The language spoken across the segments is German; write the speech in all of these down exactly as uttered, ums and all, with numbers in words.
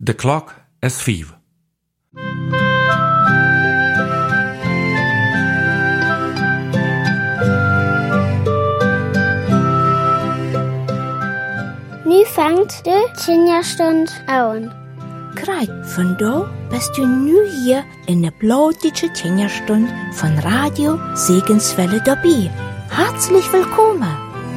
De klok is vijf. Nu fängt de Kinderstund an. Kreit, von da bist du nu hier in der blautige Kinderstund von Radio Segenswelle dabei. Herzlich willkommen.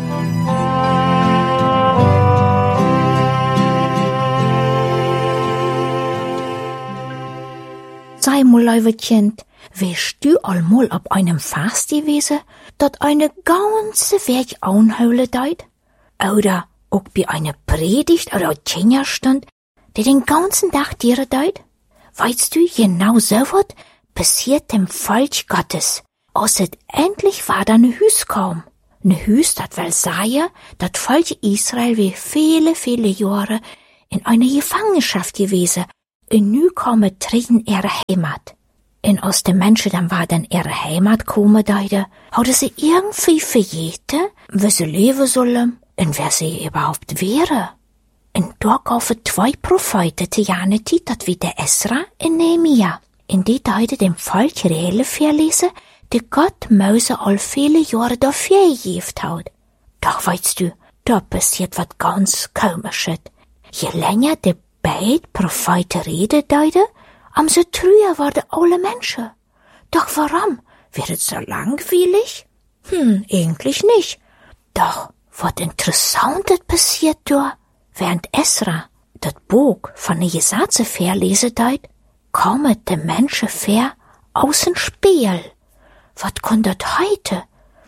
Sei mal, liebe Kind, weißt du allmal ab einem Fest gewesen, dat eine ganze Weg anholen deit? Oder auch bei einer Predigt oder Kinderstund, die den ganzen Tag dienen deit? Weißt du, genau so was passiert dem Volk Gottes, als es endlich war da ein Hüs kam. Ein Hüs, dat will sagen, dat Volk Israel wie viele, viele Jahre in einer Gefangenschaft gewesen, und nu kommen treten ihre Heimat. Und aus den Menschen dann war dann ihre Heimat kommen, deide, hadden sie irgendwie vergeten, wie sie leben sollen und wer sie überhaupt wäre. Und da gaven zwei Propheten te jane Tid, dat wie der Esra und Nehemia. In die deide dem Volk Rehle verlesen, die Gott Mose all viele Jahre dafür gegeben hat. Doch weißt du, da passiert wat ganz Komisches. Je länger die beid Propheten reden deide, am so trüher worden alle Menschen. Doch warum? Wird es so langweilig? Hm, eigentlich nicht. Doch, was Interessantes passiert da, während Esra das Buch von der Gesetze verlesen deid, kommen die Menschen fair aus dem Spiel. Was kann das heute?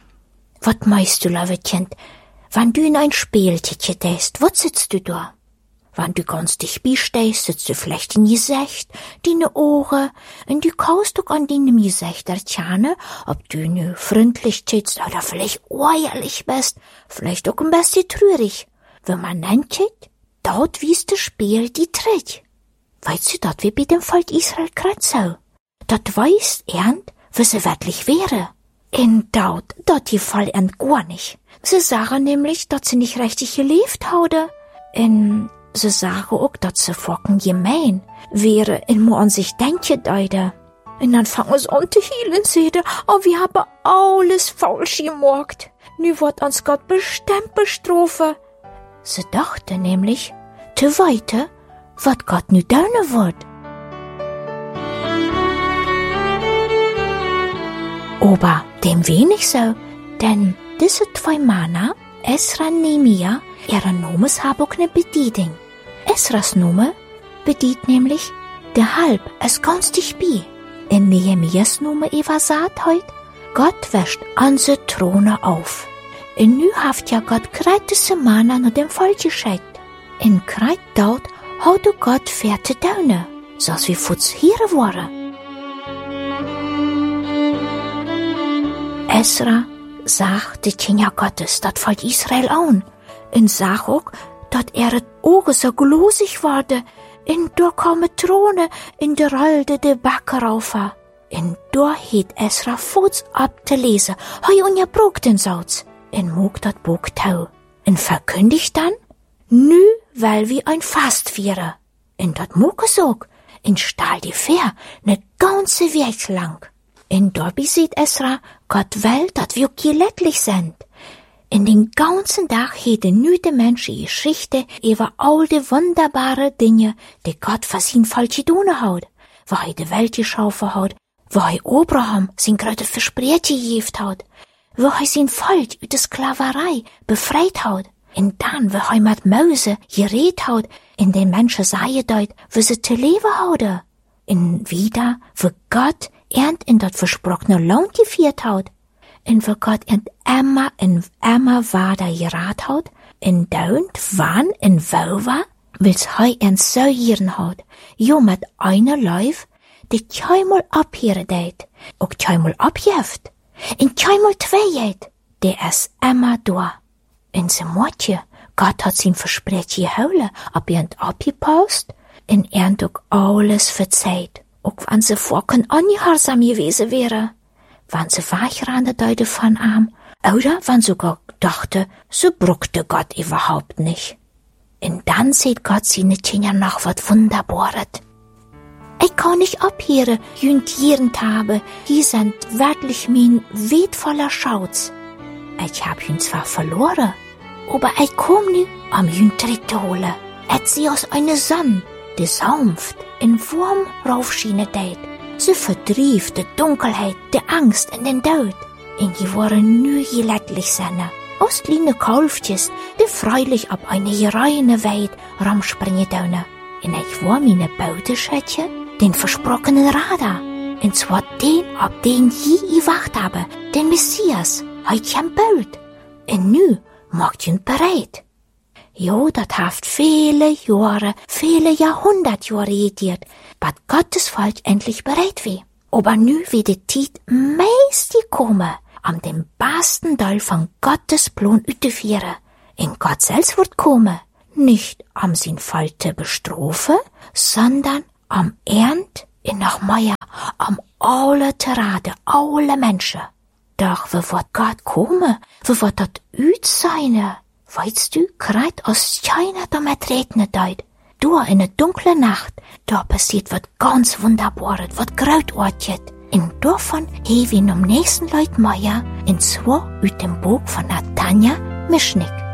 Was meinst du, liebe Kind, wenn du in ein Spielticket gehst, was sitzt du da? Wenn du ganz dich bestehst, sitzt du vielleicht in Gesicht, deine Ohren, und du kaust auch an deinem Gesicht erkennen, ob du nu freundlich sitzt oder vielleicht ehrlich bist, vielleicht auch ein bisschen traurig. Wenn man nennt, dort wies das Spiel die Tritt. Weißt du, dat wie bei dem Volk Israel grad so? Dat weißt ernt, wie sie wirklich wäre. In dort, dort die Fall ernt gar nicht. Sie sagen nämlich, dass sie nicht richtig gelebt haben. In Sie sagen auch, dass sie fucking gemein wäre, in mo an sich denken, deide. Und dann fangen sie an zu heulen, seide, oh, wir haben alles falsch gemacht. Nu wird uns Gott bestimmt bestrafen. Sie dachte nämlich, zu weiter, wat Gott nu döne wird. Aber dem wenig so, denn diese zwei Männer, Esra und Nehemia, ihre Nomes haben auch ne Bedienung. Esras Nome bedient nämlich der Halb es ganz dich bei. In Nehemias Nome Eva sagt heut, Gott wäscht unsere Throne auf. In nu haft ja Gott kreitese Mana nur dem Volk geschickt. In kreit dort haut Gott fährte Daune, so's wie Futz hier wurde. Esra sagt die Kinder Gottes, dat Volk Israel an, und sag auch, dat er Augen so glosig wurde, in da komme Throne, in der Rolde de Backe raufa. In da het Esra Fuß ab te lesen, hoi ungebrochen den Sauz, in mog dat Buch tau. In verkündigt dann, nu weil wie ein Fast viere. In dat mog es auch, in stahl die Fair, ne ganze Weg lang. In Dobby sieht Esra, Gott will, dat wir gelättlich sind. In den ganzen Tag hätte nu de Menschen Geschichte über all die wunderbare Dinge, die Gott für sein Volk getan hat. Wo er die Welt geschaffen hat, wo er Abraham sein großes Versprechen gegeben hat, wo er sein Volk aus der Sklaverei befreit hat. Und dann, wo er mit Mose geredet hat, in den Menschen sagen dort, wie sie zu leben haben. Und wieder, wo Gott ernt in das versprochene Land geführt hat. Und wo Gott ernt immer und immer weiter gerat hat, in daunt, wann, in wo war, wills hei ernt so hieren hat, jo mit einer Lauf, die keinmal abhieren deit, auch keinmal abjeft, und keinmal zweiet, der ist immer da. In se Motje, Gott hat sein Versprechen geholen, ob ernt abgepasst, und ernt auch alles verzeiht, auch wenn sie vorken ungehorsam gewesen wäre. Wenn sie weichrannen deute von ihm, oder wenn sogar dachte, so bruckte Gott überhaupt nicht. En dan seht Gott seine Kinder noch wat Wunderbares. Ich kann nicht abhören, jünt jirend habe, hier sind wirklich mein wertvoller Schatz. Ich hab jünt zwar verloren, aber ich komm nu, um jünt zurückzuholen. Et sie aus einer Sonne, die sanft in warm raufschienen tät. Sie verdrief die Dunkelheit, die Angst und den Tod. Und die waren nu gelättlich seine. Aus kleine Kalftjes, die freilich ab eine reine Weid rumspringen tun. Und ich war meine Beuteschätze, den versprochenen Radar. Und zwar den, ab den je gewacht habe, den Messias, heut am Bild. Und nu macht ihn bereit. Jo, dat haft viele Jahre, viele Jahrhundertjahre gedauert, bis Gottes Volk endlich bereit wie. Aber nu wie die Zeit meist gekommen, um den besten Teil von Gottes Plan auszuführen. Und Gott selbst wird kommen, nicht um sein Volk zu bestrafen, sondern um Ernt und noch mehr, um alle zu raten, alle Menschen. Doch wie wird Gott kommen? Wie wird das üt sein? Weißt du, grad aus China damit regnet deit. Da in der dunklen Nacht, da passiert was ganz Wunderbares, was Grautortjet. Und davon hei wir am nächsten Leut Meier, in zwar uit dem Buch von Natanja Mischnick.